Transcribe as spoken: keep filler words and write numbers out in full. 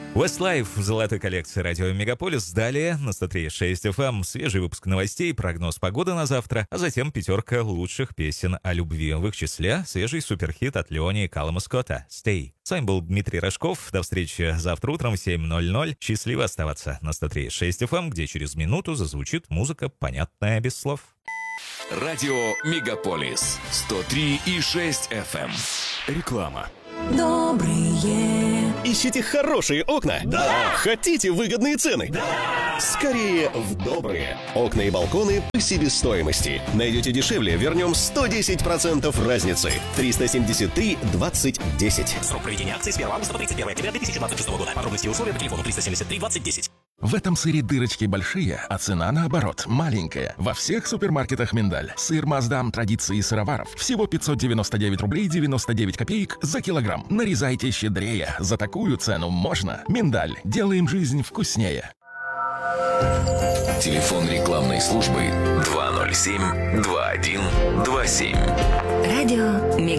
Westlife в золотой коллекции радио Мегаполис. Далее на сто три и шесть эф эм свежий выпуск новостей, прогноз погоды на завтра, а затем пятерка лучших песен о любви. В их числе свежий суперхит от Леони и Калума Скотта «Stay». С вами был Дмитрий Рожков. До встречи завтра утром в семь ноль ноль. Счастливо оставаться на сто три и шесть эф эм, где через минуту зазвучит музыка, понятная без слов. Радио Мегаполис сто три и шесть эф эм. Реклама. Добрые. Ищите хорошие окна? Да! Хотите выгодные цены? Да! Скорее в Добрые. Окна и балконы по себестоимости. Найдете дешевле, вернем сто десять процентов разницы. триста семьдесят три двадцать десять. Срок проведения акции с первого августа по тридцать первое октября две тысячи двадцать шестого года. Подробности и условия по телефону триста семьдесят три двадцать десять. В этом сыре дырочки большие, а цена, наоборот, маленькая. Во всех супермаркетах «Миндаль». Сыр Маасдам традиции сыроваров. Всего пятьсот девяносто девять рублей девяносто девять копеек за килограмм. Нарезайте щедрее. За такую цену можно. «Миндаль». Делаем жизнь вкуснее. Телефон рекламной службы два ноль семь два один два семь. Радио Мегаполис.